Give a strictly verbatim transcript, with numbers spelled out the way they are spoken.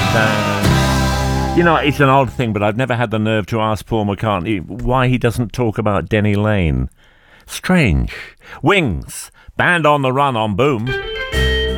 da. You know, it's an odd thing, but I've never had the nerve to ask Paul McCartney why he doesn't talk about Denny Lane. Strange. Wings, Band on the Run on Boom.